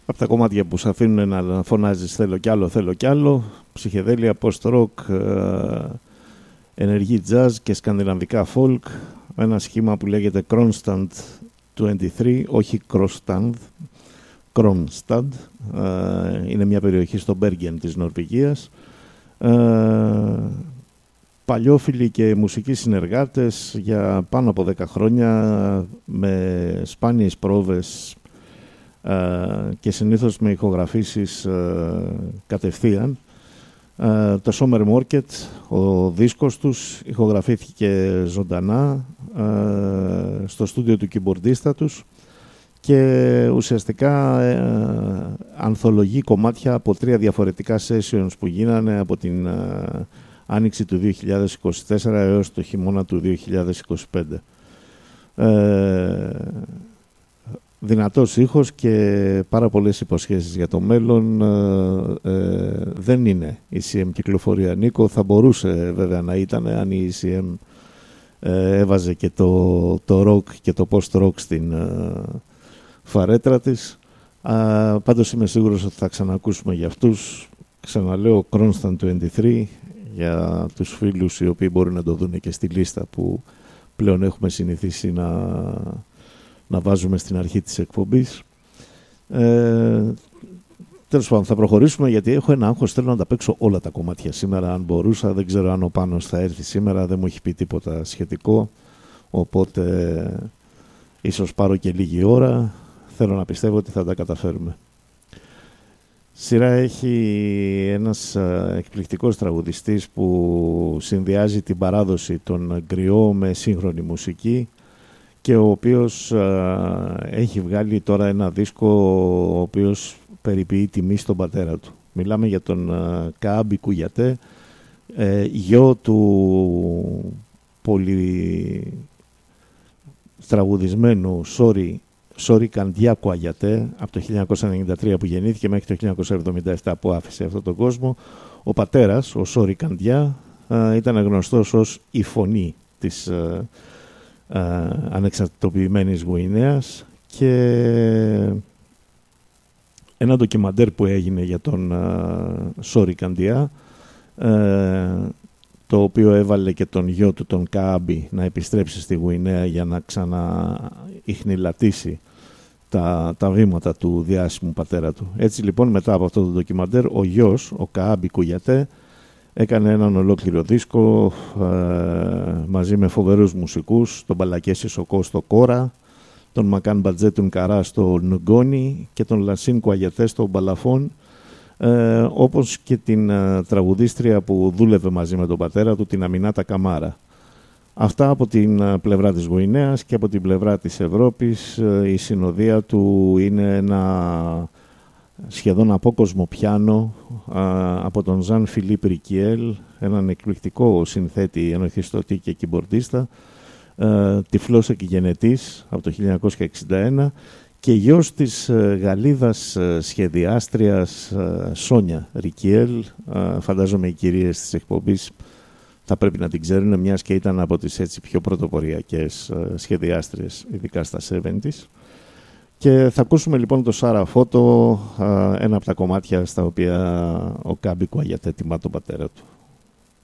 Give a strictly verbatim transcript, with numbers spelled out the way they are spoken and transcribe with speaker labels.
Speaker 1: Από τα κομμάτια που σε αφήνουν να φωνάζεις θέλω κι άλλο, θέλω κι άλλο, ψυχεδέλεια, post-rock, ενεργή jazz και σκανδιναβικά folk, ένα σχήμα που λέγεται Kronstad είκοσι τρία, όχι Kronstad, Kronstad, είναι μια περιοχή στο Bergen της Νορβηγίας. Παλιόφιλοι και μουσικοί συνεργάτες για πάνω από δέκα χρόνια, με σπάνιες πρόβες και συνήθως με ηχογραφήσεις κατευθείαν. Το Summer Market, ο δίσκος τους, ηχογραφήθηκε ζωντανά στο στούντιο του κιμπορντίστα τους και ουσιαστικά ε, ανθολογεί κομμάτια από τρία διαφορετικά sessions που γίνανε από την ε, άνοιξη του δύο χιλιάδες είκοσι τέσσερα έως το χειμώνα του δύο χιλιάδες είκοσι πέντε. Ε, δυνατός ήχος και πάρα πολλές υποσχέσεις για το μέλλον. Ε, ε, δεν είναι η σι εμ κυκλοφορία, Νίκο. Θα μπορούσε βέβαια να ήταν αν η σι εμ ε, έβαζε και το, το rock και το post-rock στην ε, φαρέτρα της. Α, πάντως είμαι σίγουρος ότι θα ξανακούσουμε για αυτούς. Ξαναλέω Kronstad είκοσι τρία για τους φίλους οι οποίοι μπορούν να το δουν και στη λίστα που πλέον έχουμε συνηθίσει να, να βάζουμε στην αρχή της εκπομπής. Ε, τέλος πάντων, θα προχωρήσουμε γιατί έχω ένα άγχος, θέλω να τα παίξω όλα τα κομμάτια σήμερα αν μπορούσα. Δεν ξέρω αν ο Πάνος θα έρθει σήμερα, δεν μου έχει πει τίποτα σχετικό, οπότε ίσως πάρω και λίγη ώρα. Θέλω να πιστεύω ότι θα τα καταφέρουμε. Σειρά έχει ένας εκπληκτικός τραγουδιστής που συνδυάζει την παράδοση των γκριό με σύγχρονη μουσική και ο οποίος α, έχει βγάλει τώρα ένα δίσκο ο οποίος περιποιεί τιμή στον πατέρα του. Μιλάμε για τον Καάμπι Κουγιατέ, ε, γιο του πολύ τραγουδισμένου Σόρι Σόρι Καντιά Κουαγιατέ, από το χίλια εννιακόσια ενενήντα τρία που γεννήθηκε μέχρι το χίλια εννιακόσια εβδομήντα επτά που άφησε αυτόν τον κόσμο. Ο πατέρας, ο Σόρι Καντιά, ήταν γνωστός ως η φωνή της α, α, ανεξαρτητοποιημένης Γουινέας και ένα ντοκιμαντέρ που έγινε για τον Σόρι Καντιά, το οποίο έβαλε και τον γιο του, τον Καάμπι, να επιστρέψει στη Γουινέα για να ξαναιχνηλατήσει τα, τα βήματα του διάσημου πατέρα του. Έτσι λοιπόν, μετά από αυτό το ντοκιμαντέρ, ο γιος, ο Καάμπι Κουγιατέ, έκανε έναν ολόκληρο δίσκο ε, μαζί με φοβερούς μουσικούς, τον Μπαλακέ Σοκό στο Κόρα, τον Μακάν Μπατζέτουν Καρά στο Νγκόνι και τον Λασίν Κουαγιατέ στο Μπαλαφόν, ε, όπως και την ε, τραγουδίστρια που δούλευε μαζί με τον πατέρα του, την Αμινάτα Καμάρα. Αυτά από την ε, πλευρά της Γουινέας, και από την πλευρά της Ευρώπης ε, η συνοδεία του είναι ένα σχεδόν απόκοσμο πιάνο ε, από τον Ζαν Φιλίπ Ρικιέλ, έναν εκπληκτικό συνθέτη, ενορχιστρωτή και κιμπορντίστα, ε, τυφλός εκγενετής από το χίλια εννιακόσια εξήντα ένα και γιος της ε, Γαλλίδας ε, σχεδιάστριας ε, Σόνια Ρικιέλ. Ε, φαντάζομαι οι κυρίες της εκπομπής θα πρέπει να την ξέρουν, μιας και ήταν από τις έτσι πιο πρωτοποριακές ε, σχεδιάστριες, ειδικά στα εβδομήντα. Και θα ακούσουμε λοιπόν το Σάρα Φώτο, ε, ένα από τα κομμάτια στα οποία ο Καάμπι Κουαγιατέ τιμά τον πατέρα του.